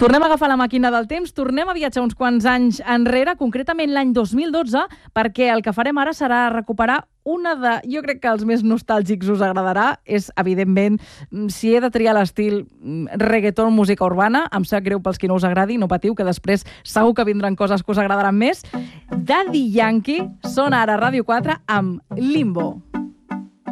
Tornem a agafar la màquina del temps, tornem a viatjar uns quants anys enrere, concretament l'any 2012, perquè el que farem ara serà recuperar una de... Jo crec que els més nostàlgics us agradarà. És, evidentment, si he de triar l'estil reggaeton, música urbana, em sap greu pels qui no us agradi, no patiu, que després segur que vindran coses que us agradaran més. Daddy Yankee sona ara a Ràdio 4 amb Limbo.